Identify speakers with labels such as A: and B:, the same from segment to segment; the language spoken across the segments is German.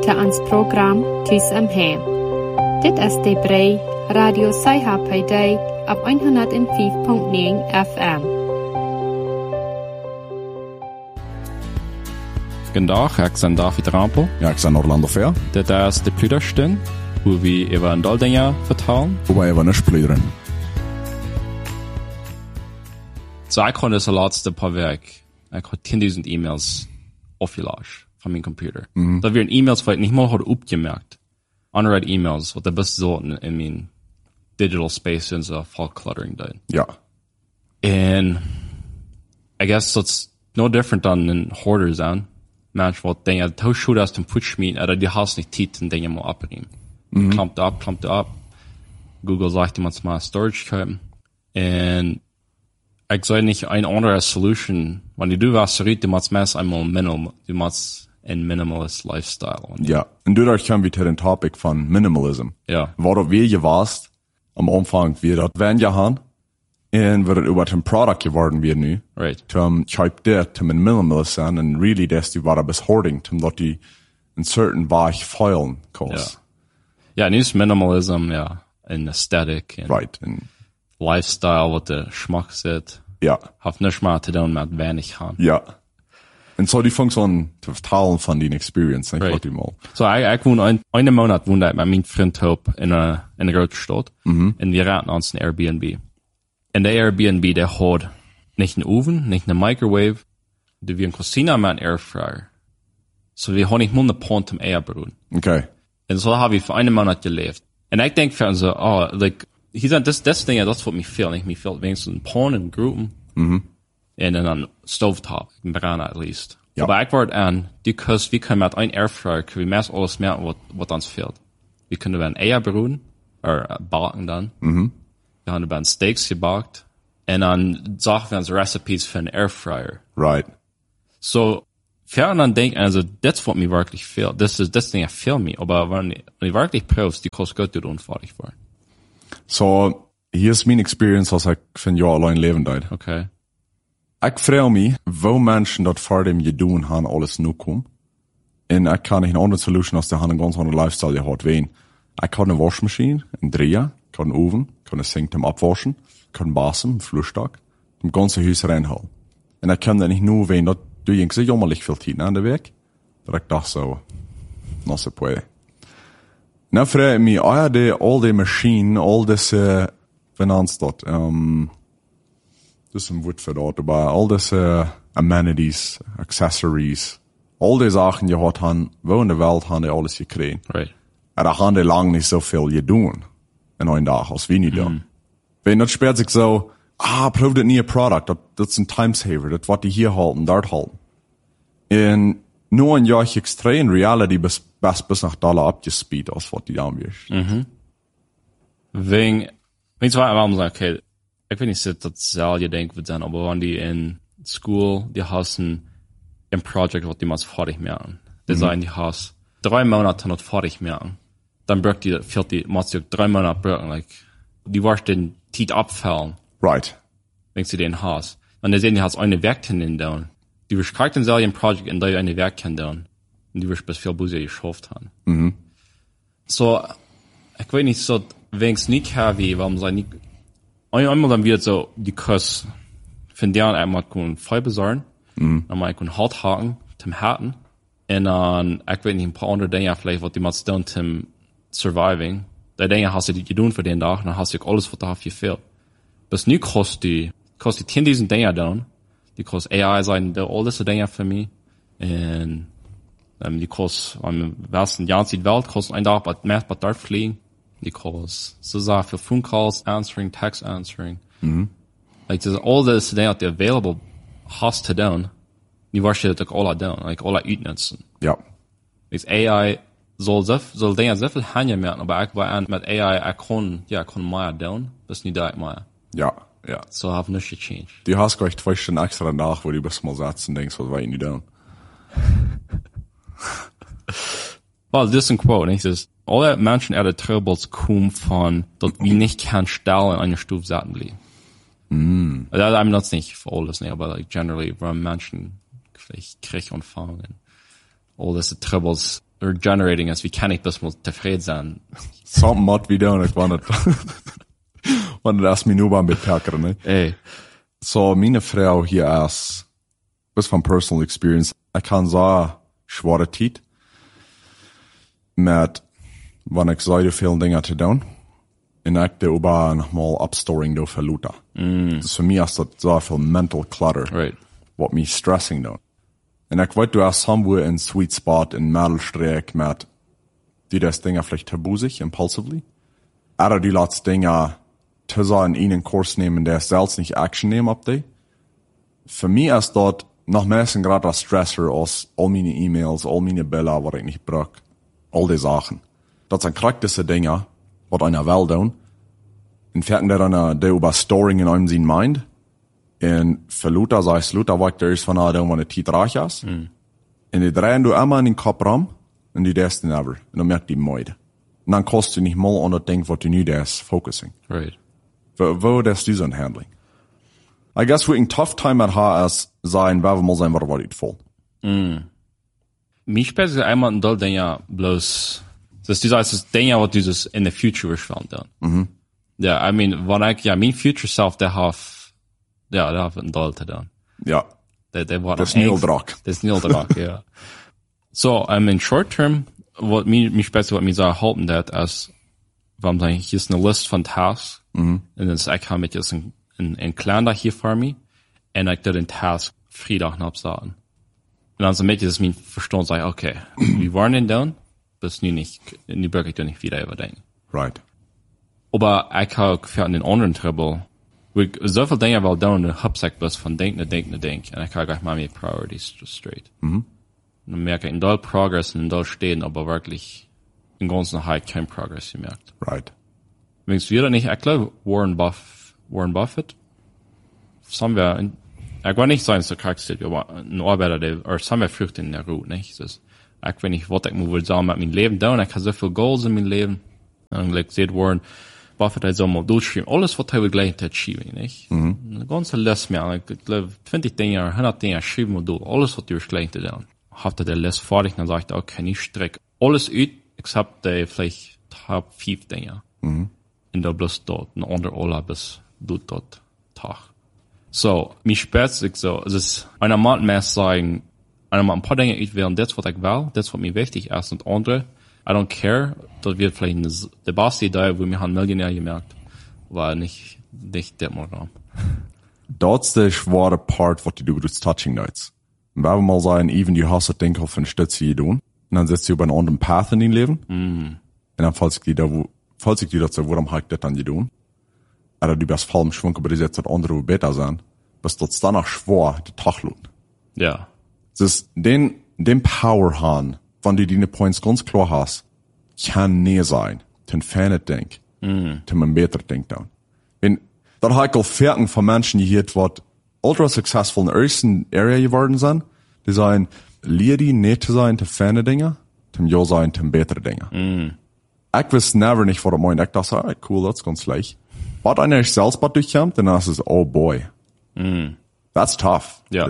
A: te ans program Tus am Heim. Dit is de Brei Radio Sci-Fi op 105.9 FM.
B: Goedendag, ik ben David Rampel.
C: Ja, ik ben Orlando Fair.
B: Dit is de Plüderstund, hoe we over een dal dingen vertellen.
C: Hoe wij over niet plüderen.
B: So, ik kon dus de laatste paar weken, ik had 10.000 e-mails afgelast van mijn computer. Dat weer e-mails, wat ik niet meer had opgemerkt. Unread e-mails, wat de best zo in mijn digital space en zo fall cluttering deed.
C: Ja.
B: En I guess that's no different dan een hoarder zijn. Mensen wat dingen, hoe shoot als een push me, dat die haast niet tijd en dingen moet opnemen. Klampt op. Google sagt, die moet maar storage kopen. En ik zou niet een andere solution, wanneer du was eruit, die moet meest eenmaal die moet een minimalist lifestyle.
C: Ja, en daardoor gaan we ter een topic van minimalism.
B: Ja.
C: Waarop weer je was, am Anfang wir dat wenn je han, en wir über een product geworden wir nu.
B: Right.
C: Zum type dit, zum een minimalist zijn, en really des die war bis hoarding, zum dat die een certain weich feilen kost.
B: Ja, nu is minimalism, ja, en aesthetic, en
C: Right, en
B: lifestyle, wat de schmack zit.
C: ja.
B: Heeft niks meer te doen met weinig gaan.
C: Ja. En so die functie te vertalen van die experience, denk
B: Right.
C: ik mal.
B: So, ik woon een maand woonde ik met mijn vriend op in een grote stad. En we raten ons een Airbnb. En de Airbnb, der had niet een oven, niet een microwave. Die wir een Cuisine met een airfryer. So, we hadden niet meer een pan om Eier broeden.
C: Okay.
B: En zo hebben we voor een maand geleefd. En ik denk voor ons, hier zijn das dingen, dat is wat mij veel. Ik mij veel wenigstens een pan en groepen. En dan stovetop, een brana at least.
C: Ja.
B: Maar ik word aan, because we kunnen met een airfryer, kunnen we meest alles merken wat ons fehlt. We kunnen bij een Eier broeden, bakken dan. We hebben bij een steaks gebakt. En dan zagen we ons recipes voor een airfryer.
C: Right.
B: So, verder dan denk ik, also, dat is wat mij werkelijk fehlt. Dat ding fehlt mij. Maar wanneer je werkelijk proefst, die kost goed doen fertig voor.
C: So, hier is mijn experience als ik van jou alleen leven deed.
B: Okay.
C: Ik vraag me, wo mensen dat voor dem je doen han alles nu kom. En ik kan niet een andere solution als de han een ganz andere lifestyle je had ween. Ik had een wasmachine, een drieër, ik had een oven, ik had een sink om opwaschen, ik had een basen, een vloerstak, een ganze huis reinhalen. En ik kan dat niet nu ween, dat doe je zo jammerlijk veel tijd aan de week, dat ik dacht zo, no se puede. Nou vraag ik me, al die machine, al deze, wie dat, dus een woord voor dat, maar al deze amenities, accessories, al die zaken je had han, wo in de wereld han die alles gekregen.
B: Right.
C: En daar gaan die lang niet zoveel je doen in een dag als we niet doen. Wenn dat speelt zich zo, proef dit nieuwe product, dat is een timesaver, dat wat die hier halten, daar halten. En nu een jaar extrem reality best bis nach dollar abgespeed als wat die aanwees.
B: Weet je waarom zeggen, okay, ik weet niet dat zal je denken we zijn, maar wanneer die in school, die hassen een project wat die maar fertig maken. Die zijn die has 3 Monate not fertig maken. Dan braucht die, fehlt die, muss die 3 Monate brauchen, like, die warst den Tiet abfallen,
C: Right.
B: wenn sie den hast. Und die sehen, die hast eine Werktin down. Die wirst kriegt ein solchen Project, in der die eine Werktin down. Und die wirst bis viel Busse geschafft haben. So, ich weiß nicht, so, wenn es nicht heavy, warum sei nicht, einmal dann wird so, die Kurs, von deren einmal können Feuer besorgen, dann mal können Hart haken, zum Harten, und dann, ich weiß nicht, ein paar andere Dinge vielleicht, was die mal tun, zum Surviving. Die Dinge hast du die tun für den Tag, dann hast du alles, was da gefehlt. Bis nu kostet die 10.000 Dinge down, die kostet AI sein, all diese Dinge für mich, und, die kostet, am ersten Jahr die Welt, kostet ein Tag, mehr bei dort fliegen, die kostet, so sagen, für Phone Calls, answering, text answering. Like, there's all this Dinge, die available hast to down, die warst du like all down, like all utnutzen.
C: Ja.
B: Like, AI soll Dinge so viel Hände merken, aber ich war an, mit AI, ich kann mehr down, bis nie da ich mehr.
C: Ja. Ja.
B: So have nichts gechanged.
C: Die hast gleich 2 Stunden extra nach, wo du bis mal satz und denkst, was war ich nicht down.
B: Well, this is ein Quote, nicht? Das, alle Menschen der Troubles kommen von, dass wir nicht kann stellen in einer Stufe satten bleiben. I'm not nicht für alles, ne, aber like generally, wenn Menschen vielleicht Krieg und Fangen, all diese Troubles generating is, wie kann ich das mal zufrieden sein?
C: Something mod wie doen, ik wanneer das mir nur beim Beperker, ne?
B: Ey.
C: So, meine Frau hier ist, bis von personal experience, ich kann sagen, schwere Zeit, mit, wenn ich so viele Dinge zu tun, und ich da über nochmal Upstoring da verluta. Das für mich ist das so viel mental clutter,
B: Right.
C: what mich stressing da. Und ich weiß, du hast somewhere in sweet spot, in Mittelstreck, mit, die das Dinge vielleicht tabusig, impulsively, oder die letzten Dinge, zu sagen, ihnen Kurs nehmen, der selbst nicht Action nehmen, ab die. Für mich ist dort noch meistens gerade ein Stressor aus all meine E-Mails, all meine Bilder, was ich nicht brauche. All die Sachen. Das sind praktische Dinge, was einer will tun. Und fährt der dann, der über Storing in einem Sinn meint. Und für Luther sagst Luther, was der ist von einer, der eine Zeit reich ist. Und die drehen du immer in den Kopf rum, und die denkst never. Und dann merkt die Meide. Und dann kostet du nicht mal an das Ding, was du nicht ist, focusing.
B: Right.
C: Wo das du so ein Handling? I guess we can tough time at HS sein, wer mal sein, was war dit voll.
B: Mich später ist einmal ein Doll, den ja bloß, das ist dieses Ding ja, was dieses in the future verschwand dann. Ja, I mean, wenn ich, ja, mein future self, der hat ein Doll zu tun.
C: Ja.
B: Der war
C: Das Neil Druck.
B: Das Neil Druck, ja. So, in short term, what mich später, was mich so halten, das als, wenn man hier ist eine List von Tasks, und dann ist ich habe mit jetzt ein Kalender hier vor mir, und ich da den Task Freitag noch sagen. Und dann so mit das mein Verstand sagt, okay, wir waren denn down, bis nie nicht, in die Bürger ich da nicht wieder überdenken.
C: Right.
B: Aber ich habe für den anderen Trouble, wo ich so viel Dinge weil down in der Hubsack bist von Denk, und ich habe gleich mal mit Priorities just straight. Und dann merke ich, in doll Progress und in doll stehen, aber wirklich im ganzen High kein Progress gemerkt.
C: Right.
B: Wenn's wieder nicht, ich glaube, Warren Buffett, haben wir, ich war nicht so ein Charakter, aber ein Arbeiter, der, oder haben wir Früchte in der Ruhe, nicht? Das ist, wenn ich wollte, ich muss sagen, mit meinem Leben down, ich habe so viele Goals in meinem Leben, und ich sehe Warren Buffett hat so mal durchschreiben, alles, was er will gleich zu achieving, nicht? Eine ganze Liste mehr, ich glaube, 20 Dinge, 100 Dinge, schreiben wir durch, alles, was du gleich zu tun. Hatte der Liste fertig, dann sagte ich, okay, ich strecke alles aus, except der vielleicht Top 5 Dinge. In der bloß dort, ein anderer Urlaub bis dort Tag. So, mich spätzt ich so, es ist, einer Mann mehr sagen, einer Mann ein paar Dinge auswählen, das, was ich will, das, was mir wichtig ist, und andere, I don't care, das wird vielleicht der beste Idee, wo mir ein Millionär gemerkt, war nicht der Morgen.
C: Das ist der schwere Part, was du durch Touching Nights. Und wenn wir mal sagen, even du hast das Ding auf eine Stütze getan, und dann setzt du über einen anderen Path in dein Leben, und dann falls ich dir dazu, warum habe ich das dann getan? Oder du bist voll im Schwung, aber du setzt das andere, wo besser sein, bis das danach schwor, der Tag lohnt.
B: Ja.
C: Das ist den Power haben, wenn du deine Points ganz klar hast, kann nie sein, den Fanet denk, den man besser denkt dann. Wenn, dann habe ich auch Ferken von Menschen, die hier, was ultra successful in der ersten Area geworden sind, die sagen, Liedi nicht zu sein, zu Fanet Dinge, zum Ja sein, zum bessere Dinge. Ich weiß never nicht, was er meint. Ich dachte, alright, cool, das ist ganz leicht. Was einer selbst bei durchkommt, dann ist es, oh boy. That's tough.
B: Ja.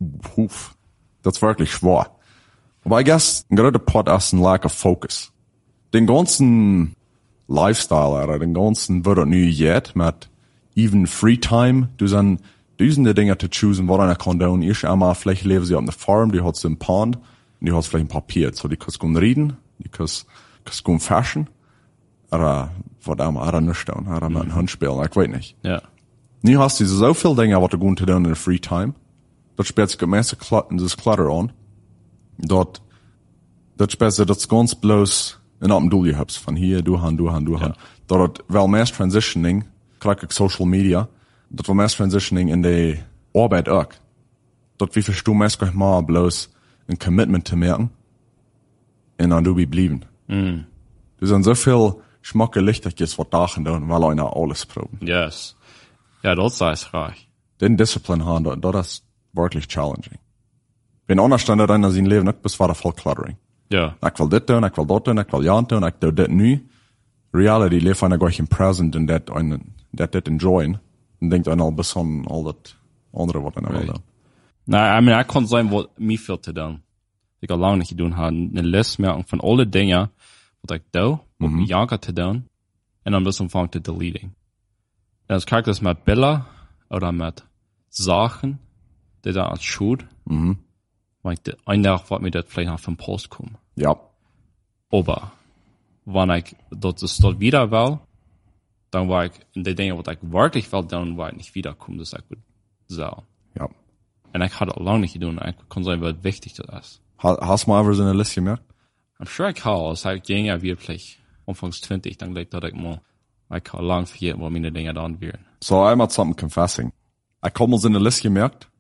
C: Das ist wirklich schwer. Aber I guess, gerade der Part ist ein lack of focus. Den ganzen Lifestyle, oder den ganzen, wird nu jetzt, mit even free time, du sind die Dinge zu choosen, was einer kann tun. Ich einmal, vielleicht leben sie auf einer Farm, die hat so ein Pond, und die hat vielleicht ein Papier, so die kannst du reden, die kannst du fashion, oder, verdammt, oder nicht tun, oder mit einem Hund spielen, ich weiß nicht.
B: Ja.
C: Nu hast du so viel Dinge, was du gut zu tun in der free time, dort spielt sich das Clutter an, dort spielt sich das ganz bloß in einem Duel gehabt, von hier, du han. Dort, weil mehr Transitioning, krieg ich Social Media, dort war mehr Transitioning in die Arbeit auch. Dort wie verstehst du meist mal bloß ein Commitment zu merken, und dann du blieben. Du sind so viel Schmacke Lichtiges, was dachen tun, weil einer alles proben.
B: Yes. Ja, das ist reich.
C: Den Disziplin haben, das ist wirklich challenging. Wenn anders stand da in sein Leben nicht, bis war da voll cluttering.
B: Ja.
C: Ich will das tun, ich will das tun, ich will ja tun, ich tue das nie. Reality lebt einer gleich im Present und das enjoyen. Und denkt einer bis an all das andere, was einer will tun.
B: Nein, I mean, I kann sein, was mir fehlt zu tun. ik al lang niet gedaan had, een lijst maken van alle dingen wat ik doe, wat ik janker te doen, en dan dus omvang te deleting. En als kijk das met Bilder oder met Sachen, die da als Schuld, weil ich ein Tag wat mir das vielleicht noch vom Post kommen.
C: Ja.
B: Aber wenn ich dort wieder will, dann war ich in die Dinge, was ich wirklich will, dann war ich nicht wiederkommen, das ich gut sagen.
C: Ja.
B: Und ich hatte auch lange nicht getan, ich kann sagen, wie wichtig das ist.
C: Hast du mal ever so eine Liste gemerkt?
B: I'm sure ich habe, als ich ging wirklich anfangs 20, dann glaube ich, dass ich mal, ich habe lang vergessen, wo meine Dinge dann wären.
C: So, einmal something confessing. Ich habe mal so eine Liste gemerkt.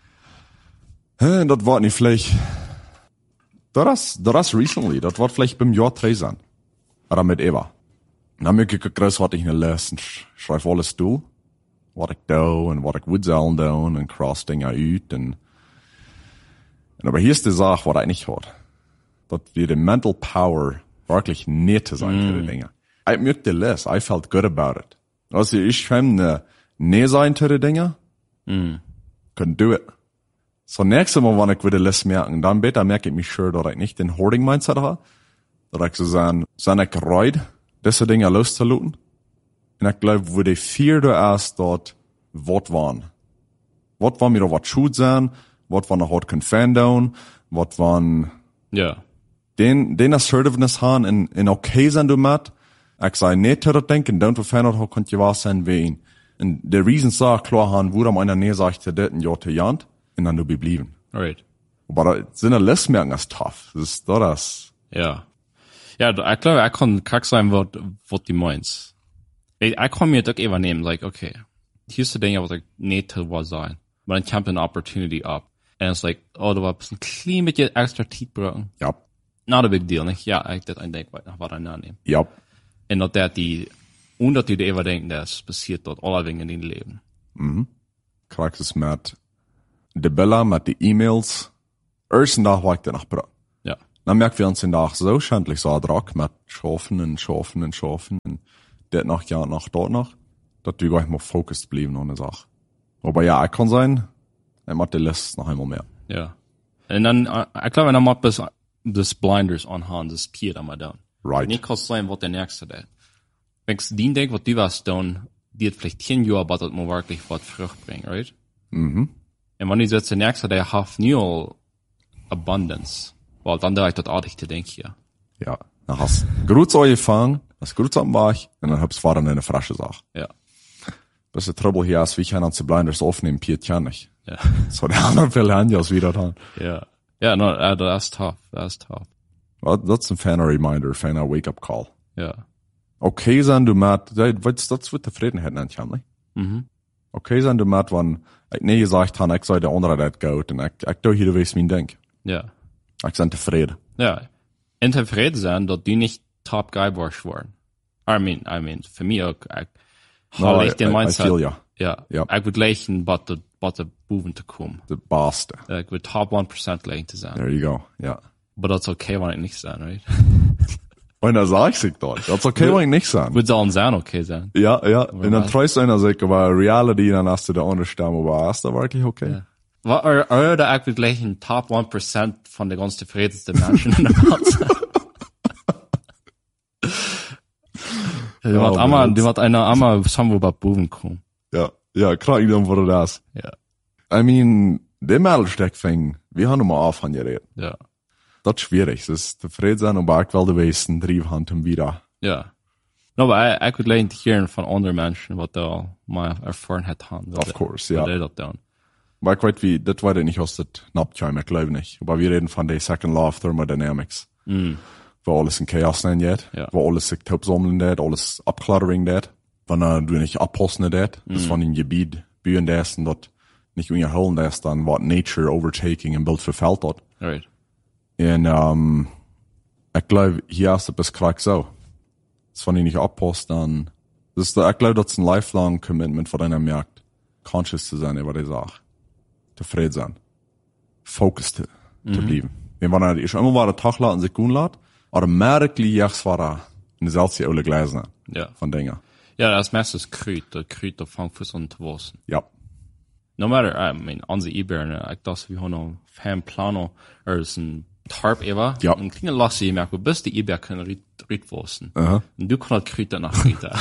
C: Das war nicht vielleicht, das recently, das war vielleicht beim Jahr 3 sein. Oder mit Eva. Und dann merke ich groß, was ich eine Liste und schreibe alles durch. Was ich da und was ich würde sollen da und cross Dinge out und aber hier ist die Sache, was ich nicht hat. Das wir die mental power wirklich nicht zu sein für die Dinge. Ich merke die Liste, I felt good about it. Also ich kann nicht sein für die Dinge. Couldn't do it. So nächstes Mal, wenn ich wieder Liste merken, dann bitte merke ich mich sure, dass ich nicht den Hoarding-Mindset habe. Dass ich so sagen, sind ich bereit, diese Dinge loszulassen. Und ich glaube, wo die 4 da erst dort, was waren. Was waren mir da was schuld sein, was waren noch hart confirmed, was waren,
B: Ja.
C: den Assertiveness haben, in okay sein du mit. Ich sage nicht, das denken, don't verfehlen, how könnt ihr was sein wie ihn. Und der Reason sagt, klar haben, wo am einer Nähe sagt, der ein Jahr zu Jant, und dann du bleiben.
B: Right.
C: Aber da sind eine Liste merken, ist tough. Das ist das.
B: Ja. Ja, ich glaube, ich kann kack sein, was die meinst. Ich kann mir doch übernehmen, like, okay, hier ist die Dinge, was ich nicht was sein. Aber dann kommt eine Opportunity ab. Und es ist like, oh, du warst ein klein bisschen extra Zeit brauchen.
C: Ja.
B: Not a big deal, nicht? Ja, ich das ein Denk, was ich annehmen.
C: Ja.
B: Und dass und dass die überdenken, das passiert dort alle Dinge in deinem Leben.
C: Kriegst es mit de Bilder, mit die E-Mails. Ersten Tag war ich danach brauchen.
B: Ja.
C: Dann merken wir uns den Tag so schändlich so drauf, mit Schaffen und das noch, ja, noch, dort noch, dass wir gleich mal focused blieben an der Sache. Aber ja, ich kann sein, ich mach die Liste noch einmal mehr.
B: Ja. Und dann, ich glaube, dann macht das Blinders anhaben, das Pier einmal down.
C: Right.
B: Nicht kann sein, was der nächste ist. Wenn ich den denke, was du was tun, die hat vielleicht 10 Jahre, aber das muss wirklich was Frucht bringen, right? Und wenn ich jetzt der nächste, der hat new Abundance, weil dann da ich das artig zu denken hier.
C: Ja. Dann hast du gut so gefangen, hast gut am Bach, und dann hab's fahren in eine frische Sache.
B: Ja.
C: Das ist der Trouble hier ist, wie ich kann uns die Blinders aufnehmen, Piet ja nicht.
B: Ja.
C: So, der andere will Hanjas wieder dran.
B: Ja. Ja, no, that's tough. That's tough.
C: Well, that's a fan reminder, fan wake-up call.
B: Ja.
C: Okay sein, du Matt, das wird Zufriedenheit nicht haben, ne? Okay sein, du Matt, wenn ich nie gesagt habe, ich soll der andere das gut, und ich do hier, wie ich mein denk.
B: Ja.
C: Ich bin zufrieden.
B: Ja. Und zufrieden sein, dass die nicht top guy warst worden. I mean, für mich auch,
C: No,
B: ich den Mindset.
C: I feel ya.
B: Ja.
C: Yep.
B: Ich würde leichen, but the Buben zu kommen.
C: The beste.
B: Ich würde top 1% leichen zu sein.
C: There you go, ja.
B: But that's okay, wenn ich nicht sein, right?
C: Und dann sag ich sich dort. Das okay, wenn ich nicht sagen.
B: Würde sollen sein, okay sein.
C: Ja. Und dann treust du einer sich, aber Reality, dann hast du da unterstimmen, aber ist da wirklich okay?
B: Ja. Oder ich würde leichen top 1% von der ganz zufriedensten Menschen in der Welt sein. Die wird einer einmal somewhere bei Buben kommen.
C: Ja, krieg ich dann, wo du das.
B: Ja.
C: I mean, der Mädelsteckfing, wir haben mal auf von geredet.
B: Ja.
C: Das ist schwierig, das ist zufrieden sein, aber ich will die Westen Triebhand wieder.
B: Ja. No, aber ich würde leichen hören von anderen Menschen, was da mal erfahren hat haben.
C: Of course, ja.
B: Das dann.
C: Aber ich weiß wie, das war nicht aus der Naptime, ich glaube nicht. Aber wir reden von der Second Law of Thermodynamics. Wo alles in Chaos nennen geht,
B: Ja.
C: wo alles sich taubsammeln geht, alles abklattering geht. Wenn du nicht abposten geht, das von dem Gebiet bühen das und dort nicht unterholen das, dann wird Nature overtaking ein Bild verfällt dort.
B: Right.
C: Und, ich glaube, hier ist es krass so. Das von ich nicht abposten, dann, ich glaube, das ist ein lifelong Commitment von deiner Markt. Conscious zu sein über die Sache. Zufrieden sein. Focused zu bleiben. Wenn man ich immer war der Tag laden sich gut lässt, automatically jetzt war er in selbe alle Gläser
B: Ja.
C: von Dingen.
B: Ja, das meiste ist Krüt, der fängt für so ein Twossen.
C: Ja.
B: No matter, I mean, unsere E-Berne, ich dachte, wir haben noch Fan Plano, oder ist ein Tarp ever.
C: Ja.
B: Ein kleiner Lassi, merk, wo bist die Eber können Riedwursten.
C: Aha.
B: Und du kannst Krieg danach Rita.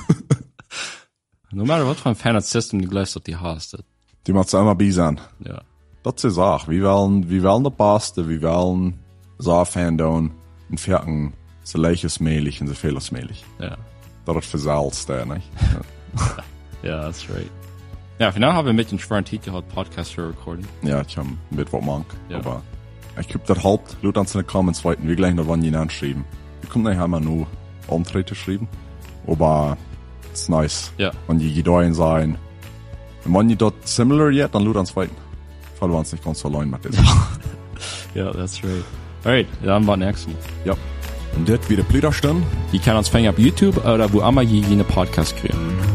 B: No matter what von Fan System, die gleich die hast.
C: Die macht immer bisan.
B: Ja.
C: Dat is auch. Wie wollen de Paste, wie wollen so Fan down und ferken so leiches mehlig und so vieles mehlig.
B: Ja.
C: Dat het versalzt, nicht?
B: Ja, that's right. Ja, für now haben wir mit den schweren Titel gehabt, Podcast für Recording.
C: Ja, ich hab mit wat mank.
B: Ja.
C: Aber ich hab das Haupt, Leute an seine Comments weiten, wie gleich noch wann jemand schreiben. Wir können nicht einmal nur Antritte schreiben. Aber es ist nice.
B: Ja.
C: Wenn die Gedeihen sein. Und wenn die dort similar yet, dann Leute ans weiten. Falls wir uns nicht ganz allein mit dieser.
B: Ja, that's right. Alright, dann war nächstes Mal.
C: Ja. Und das wieder Plüderstern.
B: Die kann uns fängen auf YouTube oder wo immer je jene Podcast kriegen.